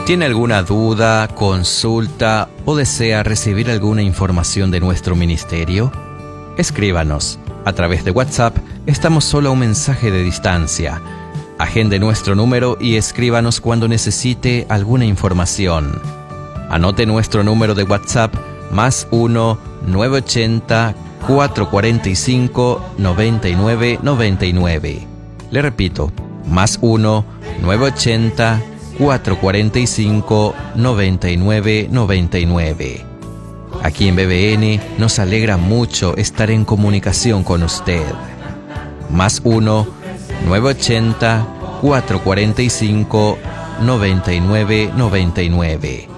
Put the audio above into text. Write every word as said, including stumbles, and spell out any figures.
¿Tiene alguna duda, consulta o desea recibir alguna información de nuestro ministerio? Escríbanos. A través de WhatsApp estamos solo a un mensaje de distancia. Agende nuestro número y escríbanos cuando necesite alguna información. Anote nuestro número de WhatsApp más uno nueve ochenta, cuatro cuarenta y cinco, noventa y nueve noventa y nueve. Le repito, más uno nueve ochenta, cuatro cuarenta y cinco, noventa y nueve noventa y nueve. Aquí en B B N nos alegra mucho estar en comunicación con usted. Más uno nueve ochenta, cuatro cuarenta y cinco, noventa y nueve noventa y nueve.